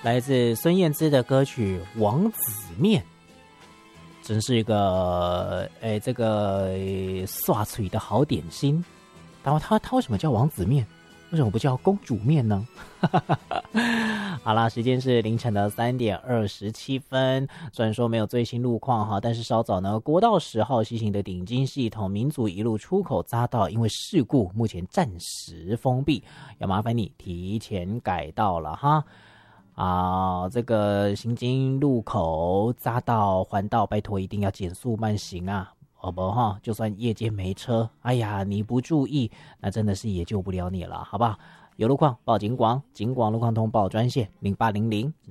来自孙燕姿的歌曲《王子面》，真是一个这个刷嘴的好点心。然后它为什么叫王子面？为什么不叫公主面呢？好啦，时间是凌晨的3点27分。虽然说没有最新路况哈，但是稍早呢，国道10号西行的顶金系统民族一路出口匝道因为事故，目前暂时封闭，要麻烦你提前改道了哈。这个行经路口匝道环道，拜托一定要减速慢行啊！不哈，就算夜间没车，哎呀，你不注意，那真的是也救不了你了，好不好？有路况报警广路况通报专线0800